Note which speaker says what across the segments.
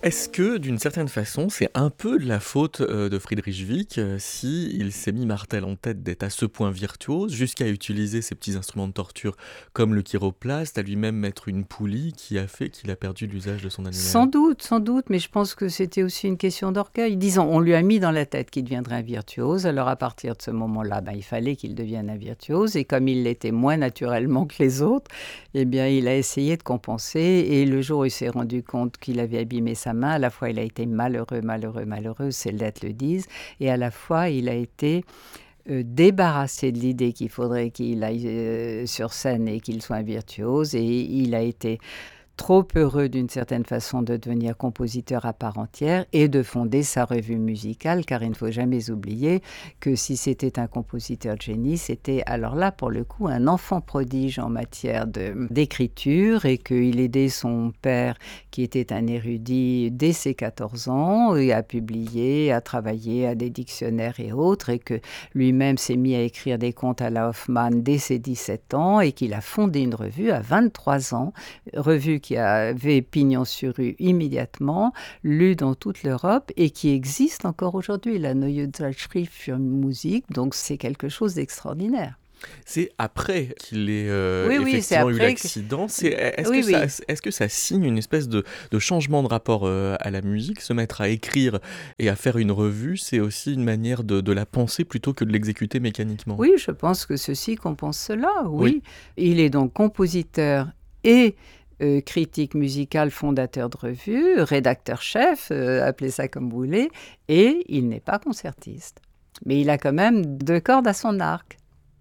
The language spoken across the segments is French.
Speaker 1: Est-ce que, d'une certaine façon, c'est un peu de la faute, de Friedrich Wieck, si il s'est mis Martel en tête d'être à ce point virtuose, jusqu'à utiliser ces petits instruments de torture comme le chiroplaste, à lui-même mettre une poulie qui a fait qu'il a perdu l'usage de son annulaire?
Speaker 2: Sans doute, mais je pense que c'était aussi une question d'orgueil. Disons, on lui a mis dans la tête qu'il deviendrait un virtuose, alors à partir de ce moment-là, il fallait qu'il devienne un virtuose, et comme il l'était moins naturellement que les autres, eh bien, il a essayé de compenser, et le jour où il s'est rendu compte qu'il avait abîmé sa main, à la fois il a été malheureux, ses lettres le disent, et à la fois il a été débarrassé de l'idée qu'il faudrait qu'il aille sur scène et qu'il soit un virtuose, et il a été trop heureux d'une certaine façon de devenir compositeur à part entière et de fonder sa revue musicale, car il ne faut jamais oublier que si c'était un compositeur de génie, c'était alors là pour le coup un enfant prodige en matière d'écriture, et qu'il aidait son père qui était un érudit dès ses 14 ans et a publié, a travaillé à des dictionnaires et autres, et que lui-même s'est mis à écrire des contes à la Hoffmann dès ses 17 ans, et qu'il a fondé une revue à 23 ans, revue qui avait pignon sur rue immédiatement, lue dans toute l'Europe et qui existe encore aujourd'hui, la Neue Zeitschrift für Musik, donc c'est quelque chose d'extraordinaire.
Speaker 1: C'est après qu'il ait,
Speaker 2: Oui, c'est
Speaker 1: effectivement eu
Speaker 2: après
Speaker 1: l'accident. Est-ce que
Speaker 2: Oui,
Speaker 1: ça
Speaker 2: oui.
Speaker 1: est-ce que ça signe une espèce de changement de rapport, à la musique? Se mettre à écrire et à faire une revue, c'est aussi une manière de la penser plutôt que de l'exécuter mécaniquement?
Speaker 2: Oui, je pense que ceci compense cela,
Speaker 1: Oui.
Speaker 2: oui. Il est donc compositeur et critique musical, fondateur de revue, rédacteur-chef, appelez ça comme vous voulez, et il n'est pas concertiste. Mais il a quand même 2 cordes à son arc.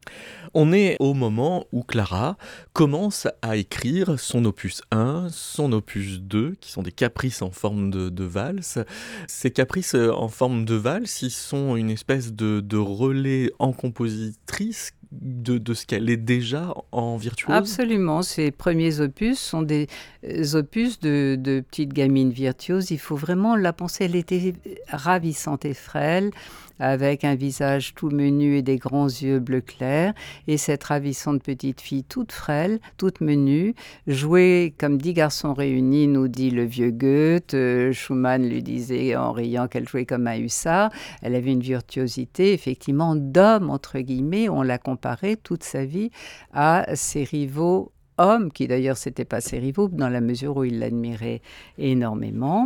Speaker 1: On est au moment où Clara commence à écrire son opus 1, son opus 2, qui sont des caprices en forme de valse. Ces caprices, en forme de valse, ils sont une espèce de relais en compositrice de ce qu'elle est déjà en virtuose?
Speaker 2: Absolument, ses premiers opus sont des opus de petite gamine virtuose. Il faut vraiment la penser, elle était ravissante et frêle, avec un visage tout menu et des grands yeux bleu clair, et cette ravissante petite fille toute frêle, toute menue, jouait comme 10 garçons réunis, nous dit le vieux Goethe. Schumann lui disait en riant qu'elle jouait comme un hussard. Elle avait une virtuosité, effectivement, d'homme, entre guillemets. On l'a comparée toute sa vie à ses rivaux hommes, qui d'ailleurs n'étaient pas ses rivaux, dans la mesure où il l'admirait énormément.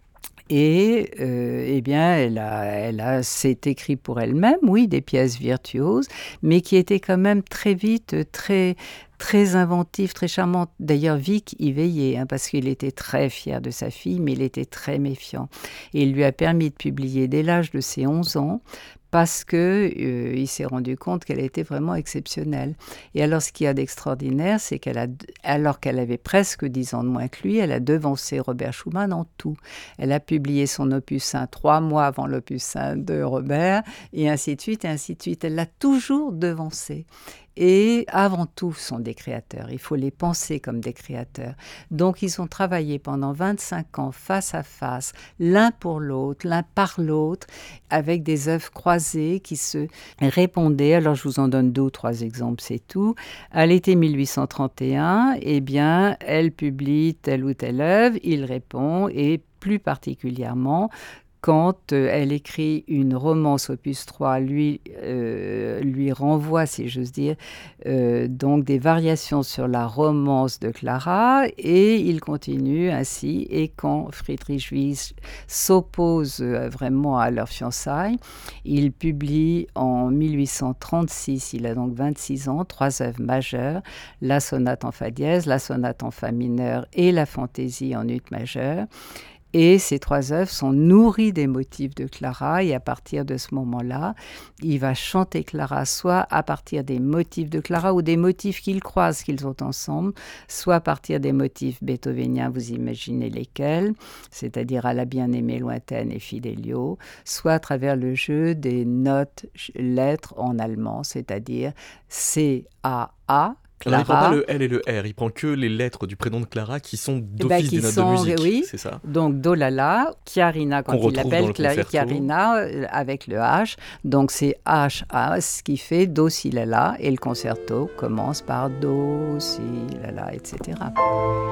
Speaker 2: Et eh bien, s'est écrit pour elle-même, oui, des pièces virtuoses, mais qui étaient quand même très vite, très inventives, très charmantes. D'ailleurs, Wieck y veillait, parce qu'il était très fier de sa fille, mais il était très méfiant. Et il lui a permis de publier dès l'âge de ses 11 ans, parce que il s'est rendu compte qu'elle était vraiment exceptionnelle. Et alors, ce qu'il y a d'extraordinaire, c'est alors qu'elle avait presque 10 ans de moins que lui, elle a devancé Robert Schumann en tout. Elle a publié son opus 1 3 mois avant l'opus 1 de Robert, et ainsi de suite, et ainsi de suite. Elle l'a toujours devancé. Et avant tout, ce sont des créateurs. Il faut les penser comme des créateurs. Donc, ils ont travaillé pendant 25 ans, face à face, l'un pour l'autre, l'un par l'autre, avec des œuvres croisées qui se répondaient. Alors, je vous en donne 2 ou 3 exemples, c'est tout. À l'été 1831, eh bien, elle publie telle ou telle œuvre, il répond, et plus particulièrement, quand elle écrit une romance opus 3, lui renvoie, si j'ose dire, donc des variations sur la romance de Clara, et il continue ainsi. Et quand Friedrich Wieck s'oppose vraiment à leur fiançailles, il publie en 1836, il a donc 26 ans, 3 œuvres majeures, la sonate en fa dièse, la sonate en fa mineur et la fantaisie en ut majeur. Et ces 3 œuvres sont nourries des motifs de Clara, et à partir de ce moment-là, il va chanter Clara soit à partir des motifs de Clara ou des motifs qu'ils croisent, qu'ils ont ensemble, soit à partir des motifs beethoveniens, vous imaginez lesquels, c'est-à-dire à la bien-aimée lointaine et Fidelio, soit à travers le jeu des notes, lettres en allemand, c'est-à-dire C-A-A,
Speaker 1: Alors il prend pas
Speaker 2: Clara.
Speaker 1: le L et le R, il prend que les lettres du prénom de Clara qui sont d'office
Speaker 2: Qui
Speaker 1: des notes de
Speaker 2: sont,
Speaker 1: musique,
Speaker 2: oui,
Speaker 1: c'est ça?
Speaker 2: donc Dolala, Chiarina quand
Speaker 1: Qu'on
Speaker 2: il
Speaker 1: retrouve dans
Speaker 2: l'appelle,
Speaker 1: le concerto.
Speaker 2: Chiarina avec le H, donc c'est H-A, ce qui fait Do, Si, La, La, et le concerto commence par Do, Si, La, La, etc.